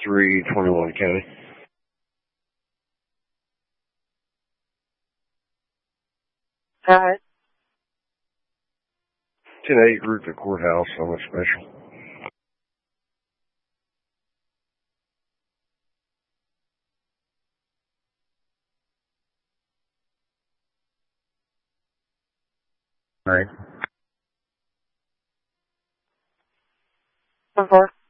321 County. Alright. 10-8, route to courthouse on a special. Alright. 4.